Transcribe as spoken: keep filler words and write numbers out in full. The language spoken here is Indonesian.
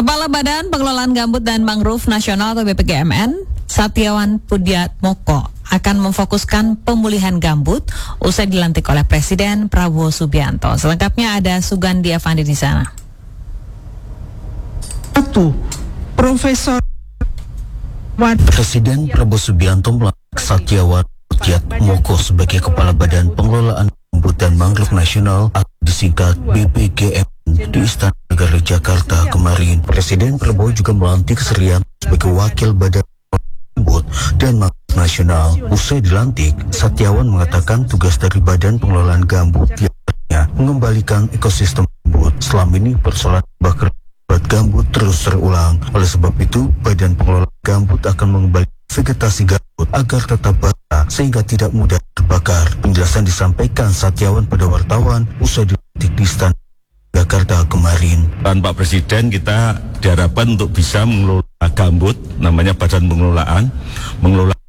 Kepala Badan Pengelolaan Gambut dan Mangrove Nasional atau B P G M N, Satyawan Pudiatmoko, akan memfokuskan pemulihan gambut usai dilantik oleh Presiden Prabowo Subianto. Selengkapnya ada Sugandi Avandi di sana. Satu, Profesor Presiden Prabowo Subianto melantik Satyawan Pudiatmoko sebagai Kepala Badan Pengelolaan Gambut dan Mangrove Nasional atau disingkat B P G M N di Istana Negara Jakarta kemarin. Presiden Prabowo juga melantik Srian sebagai Wakil Badan Gambut dan Mangrove Nasional. Usai dilantik, Satyawan mengatakan tugas dari Badan Pengelolaan Gambut diantaranya mengembalikan ekosistem gambut. Selama ini persoalan bakar gambut terus terulang. Oleh sebab itu, Badan Pengelolaan Gambut akan mengembalikan vegetasi gambut agar tetap basah sehingga tidak mudah terbakar. Penjelasan disampaikan Satyawan pada wartawan usai dilantik di Istana Jakarta kemarin. Dan Pak Presiden kita diharapkan untuk bisa mengelola gambut, namanya Badan Pengelolaan, mengelola